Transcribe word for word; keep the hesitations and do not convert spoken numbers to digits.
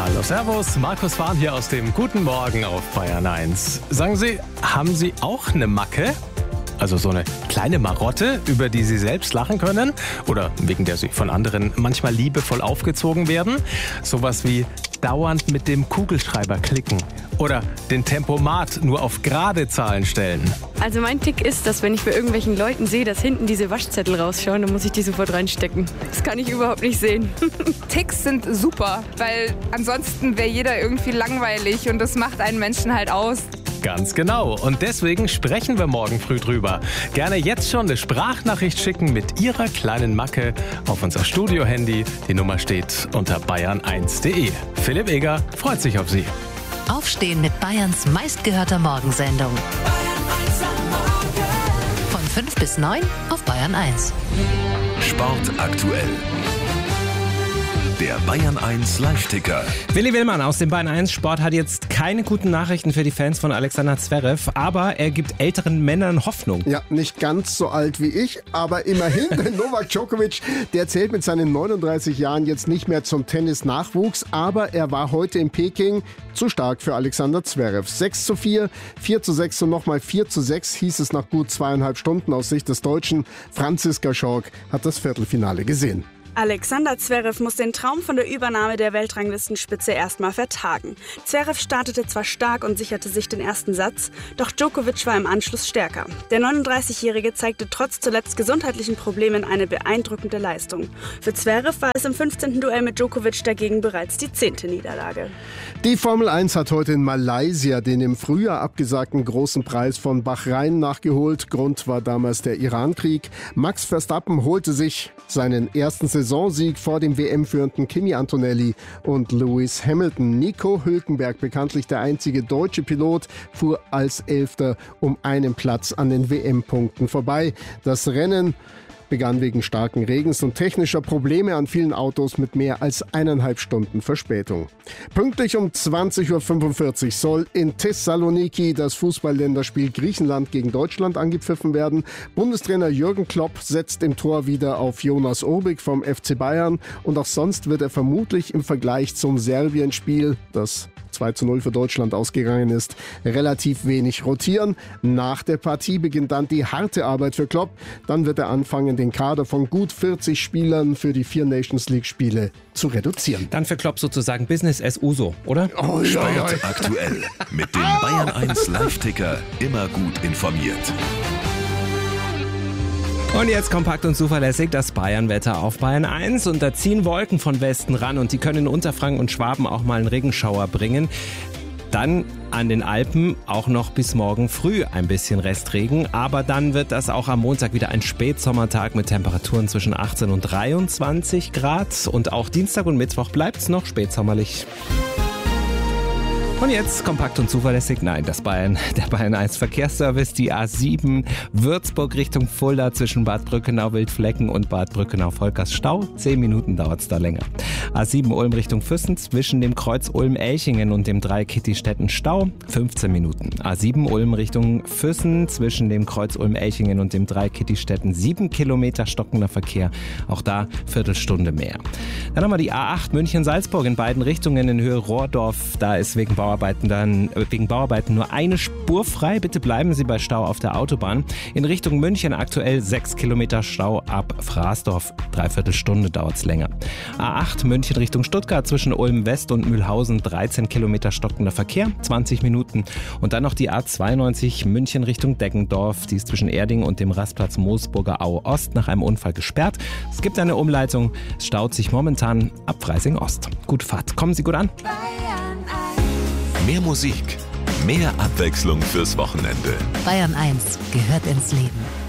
Hallo, servus, Markus Fahn hier aus dem Guten Morgen auf Bayern eins. Sagen Sie, haben Sie auch eine Macke? Also so eine kleine Marotte, über die Sie selbst lachen können? Oder wegen der Sie von anderen manchmal liebevoll aufgezogen werden? Sowas wie dauernd mit dem Kugelschreiber klicken. Oder den Tempomat nur auf gerade Zahlen stellen. Also mein Tick ist, dass wenn ich bei irgendwelchen Leuten sehe, dass hinten diese Waschzettel rausschauen, dann muss ich die sofort reinstecken. Das kann ich überhaupt nicht sehen. Ticks sind super, weil ansonsten wäre jeder irgendwie langweilig und das macht einen Menschen halt aus. Ganz genau. Und deswegen sprechen wir morgen früh drüber. Gerne jetzt schon eine Sprachnachricht schicken mit Ihrer kleinen Macke auf unser Studio-Handy. Die Nummer steht unter bayern eins punkt de. Philipp Eger freut sich auf Sie. Aufstehen mit Bayerns meistgehörter Morgensendung. Von fünf bis neun auf Bayern eins. Sport aktuell. Der Bayern eins Live-Ticker. Willi Willmann aus dem Bayern eins Sport hat jetzt keine guten Nachrichten für die Fans von Alexander Zverev, aber er gibt älteren Männern Hoffnung. Ja, nicht ganz so alt wie ich, aber immerhin, denn Novak Djokovic, der zählt mit seinen neununddreißig Jahren jetzt nicht mehr zum Tennis-Nachwuchs, aber er war heute in Peking zu stark für Alexander Zverev. sechs zu vier, vier zu sechs und nochmal vier zu sechs hieß es nach gut zweieinhalb Stunden aus Sicht des Deutschen. Franziska Schork hat das Viertelfinale gesehen. Alexander Zverev muss den Traum von der Übernahme der Weltranglistenspitze erstmal vertagen. Zverev startete zwar stark und sicherte sich den ersten Satz, doch Djokovic war im Anschluss stärker. Der neununddreißigjährige zeigte trotz zuletzt gesundheitlichen Problemen eine beeindruckende Leistung. Für Zverev war es im fünfzehnten Duell mit Djokovic dagegen bereits die zehnte Niederlage. Die Formel eins hat heute in Malaysia den im Frühjahr abgesagten großen Preis von Bahrain nachgeholt. Grund war damals der Irankrieg. Max Verstappen holte sich seinen ersten Saisonsieg vor dem W M-führenden Kimi Antonelli und Lewis Hamilton. Nico Hülkenberg, bekanntlich der einzige deutsche Pilot, fuhr als Elfter um einen Platz an den W M-Punkten vorbei. Das Rennen begann wegen starken Regens und technischer Probleme an vielen Autos mit mehr als eineinhalb Stunden Verspätung. Pünktlich um zwanzig Uhr fünfundvierzig soll in Thessaloniki das Fußballländerspiel Griechenland gegen Deutschland angepfiffen werden. Bundestrainer Jürgen Klopp setzt im Tor wieder auf Jonas Urbik vom F C Bayern und auch sonst wird er vermutlich im Vergleich zum Serbien-Spiel, das zwei zu null für Deutschland ausgegangen ist, relativ wenig rotieren. Nach der Partie beginnt dann die harte Arbeit für Klopp. Dann wird er anfangen, den Kader von gut vierzig Spielern für die vier Nations League Spiele zu reduzieren. Dann für Klopp sozusagen Business as usual, oder? Oh, Sport ja, ja. aktuell. Mit dem Bayern eins Live-Ticker immer gut informiert. Und jetzt kompakt und zuverlässig das Bayern-Wetter auf Bayern eins. Und da ziehen Wolken von Westen ran und die können in Unterfranken und Schwaben auch mal einen Regenschauer bringen. Dann an den Alpen auch noch bis morgen früh ein bisschen Restregen. Aber dann wird das auch am Montag wieder ein Spätsommertag mit Temperaturen zwischen achtzehn und dreiundzwanzig Grad. Und auch Dienstag und Mittwoch bleibt es noch spätsommerlich. Und jetzt kompakt und zuverlässig, nein, das Bayern, der Bayern eins Verkehrsservice, die A sieben Würzburg Richtung Fulda zwischen Bad Brückenau-Wildflecken und Bad Brückenau-Volkers Stau. Zehn Minuten dauert es da länger. A sieben Ulm Richtung Füssen zwischen dem Kreuz Ulm-Elchingen und dem Dreieck Kittistetten Stau. fünfzehn Minuten. A sieben Ulm Richtung Füssen zwischen dem Kreuz Ulm-Elchingen und dem Dreieck Kittistetten. sieben Kilometer stockender Verkehr. Auch da Viertelstunde mehr. Dann haben wir die A acht München-Salzburg in beiden Richtungen in Höhe Rohrdorf. Da ist wegen Bauarbeiten Dann, wegen Bauarbeiten nur eine Spur frei. Bitte bleiben Sie bei Stau auf der Autobahn. In Richtung München aktuell sechs Kilometer Stau ab Fraßdorf. Dreiviertel Stunde dauert es länger. A acht München Richtung Stuttgart zwischen Ulm West und Mühlhausen. dreizehn Kilometer stockender Verkehr. zwanzig Minuten. Und dann noch die A zweiundneunzig München Richtung Deggendorf. Die ist zwischen Erding und dem Rastplatz Moosburger Au Ost nach einem Unfall gesperrt. Es gibt eine Umleitung. Es staut sich momentan ab Freising Ost. Gute Fahrt. Kommen Sie gut an. Mehr Musik, mehr Abwechslung fürs Wochenende. Bayern eins gehört ins Leben.